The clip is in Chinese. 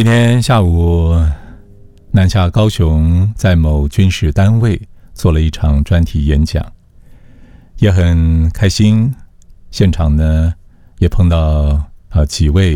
今天下午南下高雄，在某军事单位做了一场专题演讲，也很开心。现场呢也碰到几位